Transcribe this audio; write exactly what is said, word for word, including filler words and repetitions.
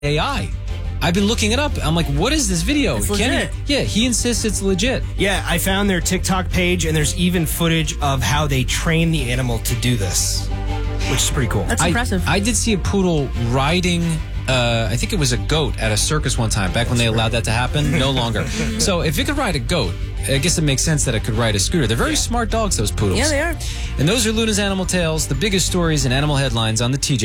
A I. I've been looking it up. I'm like, what is this video? It's Kenny, legit. yeah, he insists it's legit. Yeah, I found their TikTok page, and there's even footage of how they train the animal to do this, which is pretty cool. That's I, impressive. I did see a poodle riding, uh, I think it was a goat at a circus one time, back when they allowed that to happen. No longer. So if it could ride a goat, I guess it makes sense that it could ride a scooter. They're very smart dogs, those poodles. Yeah, they are. And those are Luna's Animal Tales, the biggest stories in animal headlines on the T J